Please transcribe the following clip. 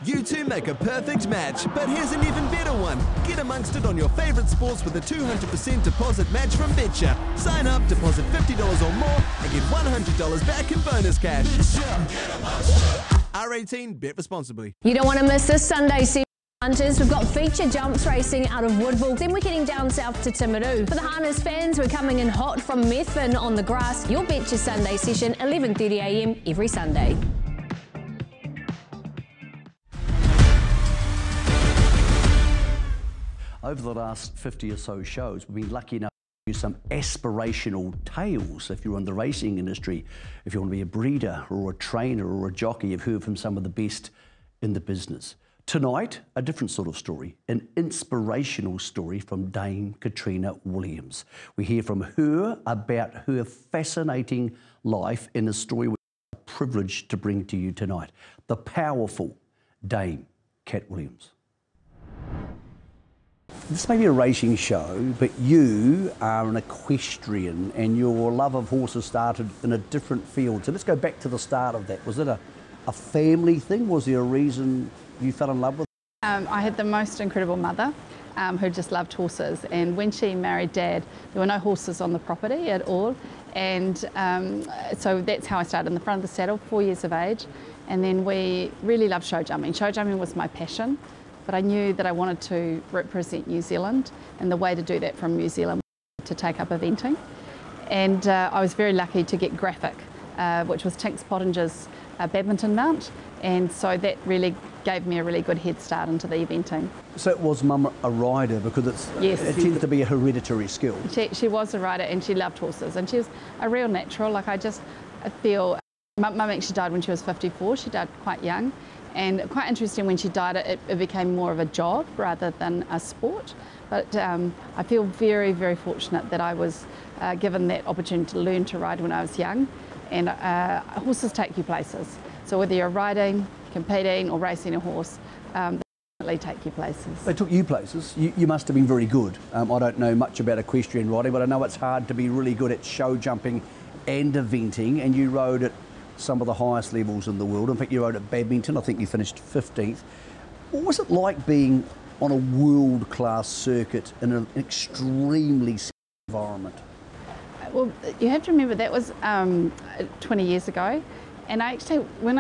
You two make a perfect match, but here's an even better one. Get amongst it on your favourite sports with a 200% deposit match from Betcha. Sign up, deposit $50 or more, and get $100 back in bonus cash. R18, bet responsibly. You don't want to miss this Sunday session. Hunters, we've got feature jumps racing out of Woodville. Then we're heading down south to Timaru. For the harness fans, we're coming in hot from Methven on the grass. Your Betcha Sunday session, 11:30 a.m. every Sunday. Over the last 50 or so shows, we've been lucky enough to do some aspirational tales. If you're in the racing industry, if you want to be a breeder or a trainer or a jockey, you've heard from some of the best in the business. Tonight, a different sort of story, an inspirational story from Dame Katrina Williams. We hear from her about her fascinating life in a story we're privileged to bring to you tonight. The powerful Dame Kat Williams. This may be a racing show, but you are an equestrian and your love of horses started in a different field. So let's go back to the start of that. Was it a family thing? Was there a reason you fell in love with it? I had the most incredible mother who just loved horses, and when she married Dad, there were no horses on the property at all, and so that's how I started in the front of the saddle, 4 years of age, and then we really loved show jumping. Show jumping was my passion. But I knew that I wanted to represent New Zealand, and the way to do that from New Zealand was to take up eventing. And I was very lucky to get Graphic, which was Tinks Pottinger's badminton mount, and so that really gave me a really good head start into the eventing. So was Mum a rider? Because it tends to be a hereditary skill. She was a rider, and she loved horses, and she was a real natural. Like I feel, Mum actually died when she was 54, she died quite young. And quite interesting, when she died, it became more of a job rather than a sport. But I feel very, very fortunate that I was given that opportunity to learn to ride when I was young. And horses take you places. So whether you're riding, competing or racing a horse, they definitely take you places. They took you places. You must have been very good. I don't know much about equestrian riding, but I know it's hard to be really good at show jumping and eventing, and you rode at some of the highest levels in the world. In fact, you rode at badminton. I think you finished 15th. What was it like being on a world-class circuit in an extremely safe environment? Well, you have to remember that was 20 years ago, and when I